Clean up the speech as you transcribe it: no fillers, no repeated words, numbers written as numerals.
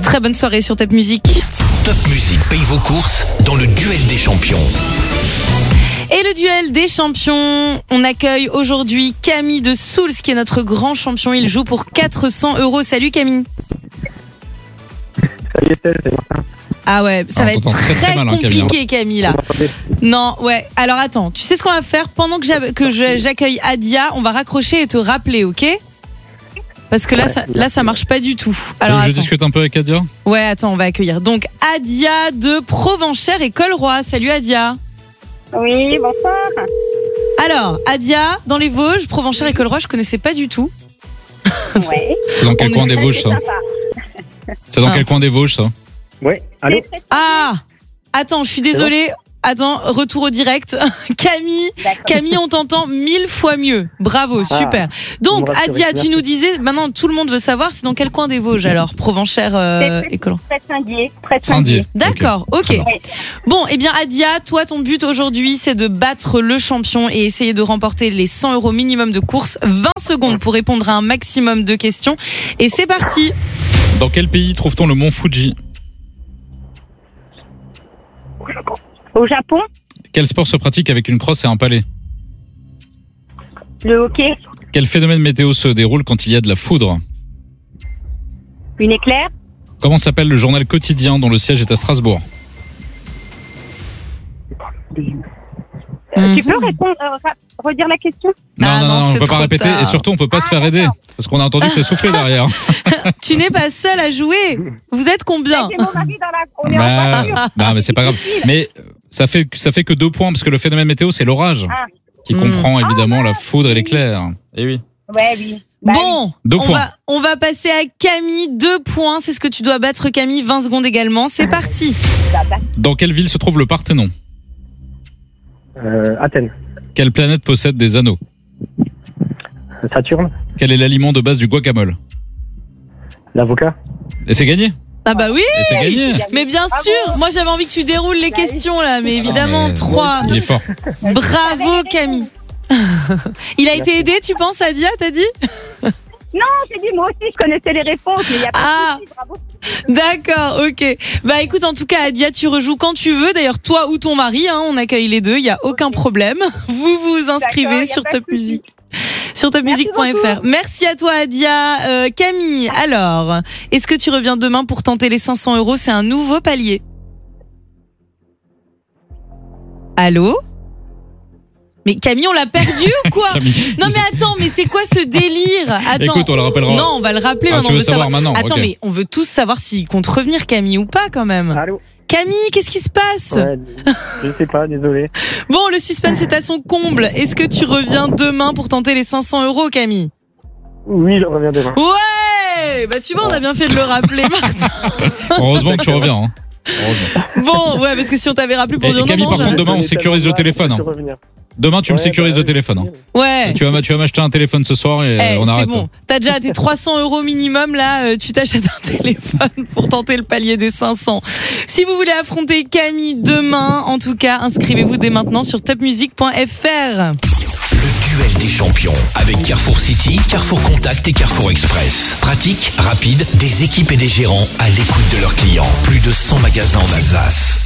Très bonne soirée sur Top Music. Top Music paye vos courses dans le duel des champions. Et le duel des champions, on accueille aujourd'hui Camille de Souls qui est notre grand champion. Il joue pour 400 €. Salut Camille. Salut Estelle, c'est Martin. Ah ouais, ça va être très mal, compliqué Camille là. Non, ouais. Alors attends, tu sais ce qu'on va faire pendant que j'accueille Adia, on va raccrocher et te rappeler, ok ? Parce que là, ça marche pas du tout. Alors je discute un peu avec Adia. Ouais, attends, on va accueillir donc Adia de Provenchères et Colroy. Salut Adia. Oui, bonsoir. Alors, Adia, dans les Vosges, Provenchères et Colroy, je connaissais pas du tout. Ouais. C'est dans quel coin des Vosges ça ? C'est dans quel coin des Vosges ça ? Ouais, allô ? Ah, attends, je suis désolée. Attends, retour au direct. Camille, on t'entend 1000 fois mieux. Bravo, super. Donc, Adia, tu nous disais, maintenant tout le monde veut savoir, c'est dans quel coin des Vosges alors, Provenchères et Colroy ? Près de Saint-Dié. D'accord, ok. Bon, eh bien Adia, toi ton but aujourd'hui c'est de battre le champion et essayer de remporter les 100 € minimum de course. 20 secondes pour répondre à un maximum de questions. Et c'est parti. Dans quel pays trouve-t-on le mont Fuji ? Au Japon, Quel sport se pratique avec une crosse et un palais ? le hockey, Quel phénomène météo se déroule quand il y a de la foudre ? une éclair, Comment s'appelle le journal quotidien dont le siège est à Strasbourg ? Tu peux répondre, redire la question ? Non, on c'est peut pas trop répéter tard. et surtout on peut pas se faire aider parce qu'on a entendu que c'est soufflé derrière. Tu n'es pas seule à jouer. Vous êtes combien ? J'ai mon mari dans la... On est en voiture. Non, mais c'est pas grave. Mais ça fait que 2 points parce que le phénomène météo c'est l'orage qui comprend évidemment la foudre et l'éclair. Et oui. Ouais, oui. Bon, 2 points. on va passer à Camille. 2 points, c'est ce que tu dois battre Camille. 20 secondes également, c'est parti. Dans quelle ville se trouve le Parthénon ? Athènes. Quelle planète possède des anneaux ? Saturne. Quel est l'aliment de base du guacamole ? L'avocat. Et c'est gagné. Ah bah oui. Et c'est gagné. Mais bien sûr, moi j'avais envie que tu déroules les questions là, mais évidemment 3. Il est fort. Bravo Camille. Il a été aidé, tu penses, Adia, t'as dit ? Non, j'ai dit moi aussi, je connaissais les réponses, mais il n'y a pas de souci, bravo. D'accord, ok. Bah écoute, en tout cas, Adia, tu rejoues quand tu veux. D'ailleurs, toi ou ton mari, on accueille les deux, il n'y a aucun problème. Vous vous inscrivez sur Top Music. Sur topmusic.fr. Merci à toi Adia. Camille, alors, est-ce que tu reviens demain pour tenter les 500 €? C'est un nouveau palier. Allô ? Mais Camille, on l'a perdu ou quoi ? Non mais attends, mais c'est quoi ce délire ? Attends. Écoute, on le rappellera. Non, on va le rappeler maintenant. Tu veux savoir maintenant ? Attends, Okay. mais on veut tous savoir s'il compte revenir Camille ou pas quand même. Allô ? Camille, qu'est-ce qui se passe ? Ouais, je sais pas, désolé. Bon, le suspense est à son comble. Est-ce que tu reviens demain pour tenter les 500 €, Camille ? Oui, je reviens demain. Ouais ! Bah tu vois, on a bien fait de le rappeler, Martin. Heureusement que tu reviens. Hein. Bon, ouais, parce que si on t'avait rappelé pour dire Camille, non, par contre, demain, on sécurise le téléphone. Hein. Demain, tu me sécurises le téléphone. Hein. Ouais. Tu vas m'acheter un téléphone ce soir et on arrête. C'est bon. T'as déjà tes 300 € minimum là. Tu t'achètes un téléphone pour tenter le palier des 500. Si vous voulez affronter Camille demain, en tout cas, inscrivez-vous dès maintenant sur topmusic.fr. Le duel des champions avec Carrefour City, Carrefour Contact et Carrefour Express. Pratique, rapide, des équipes et des gérants à l'écoute de leurs clients. Plus de 100 magasins en Alsace.